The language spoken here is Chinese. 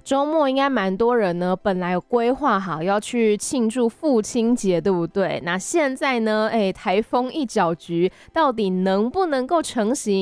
周末应该蛮多人呢，本来有规划好要去庆祝父亲节，对不对？那现在呢，台风一搅局，到底能不能够成行？